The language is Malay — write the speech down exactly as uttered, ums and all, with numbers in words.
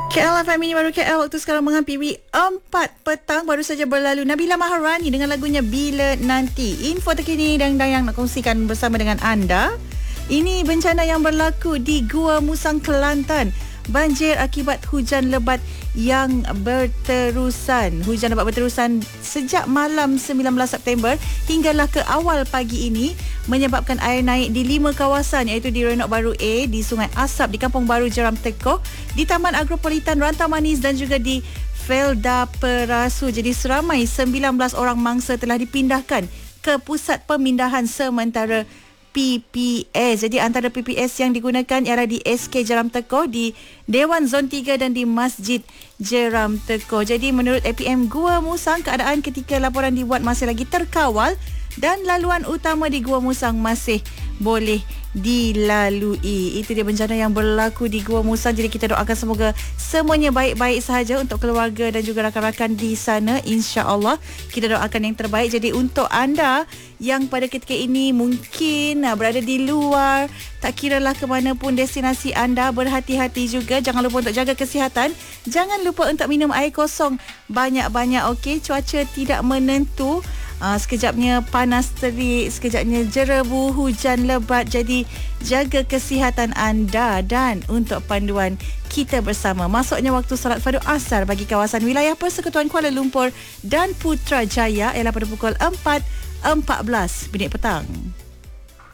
K L F M ini baru K L, waktu sekarang menghampiri empat petang baru saja berlalu. Nabila Maharani dengan lagunya Bila Nanti. Info terkini dan yang nak kongsikan bersama dengan anda. Ini bencana yang berlaku di Gua Musang, Kelantan. Banjir akibat hujan lebat yang berterusan. Hujan lebat berterusan sejak malam sembilan belas September hinggalah ke awal pagi ini menyebabkan air naik di lima kawasan, iaitu di Renok Baru A, di Sungai Asap, di Kampung Baru Jeram Tekoh, di Taman Agropolitan Rantau Manis dan juga di Felda Perasu. Jadi seramai sembilan belas orang mangsa telah dipindahkan ke pusat pemindahan sementara P P S. Jadi antara P P S yang digunakan ialah di S K Jeram Tekoh, di Dewan Zon tiga dan di Masjid Jeram Tekoh. Jadi menurut A P M Gua Musang, keadaan ketika laporan dibuat masih lagi terkawal dan laluan utama di Gua Musang masih boleh dilalui. Itu dia bencana yang berlaku di Gua Musang. Jadi kita doakan semoga semuanya baik-baik sahaja untuk keluarga dan juga rakan-rakan di sana, insya-Allah. Kita doakan yang terbaik. Jadi untuk anda yang pada ketika ini mungkin berada di luar, tak kiralah ke mana pun destinasi anda, berhati-hati juga. Jangan lupa untuk jaga kesihatan. Jangan lupa untuk minum air kosong banyak-banyak, okey? Cuaca tidak menentu. Uh, sekejapnya panas terik, sekejapnya jerebu, hujan lebat. Jadi jaga kesihatan anda. Dan untuk panduan kita bersama, masuknya waktu salat fardu asar bagi kawasan wilayah Persekutuan Kuala Lumpur dan Putrajaya ialah pada pukul empat empat belas minit petang.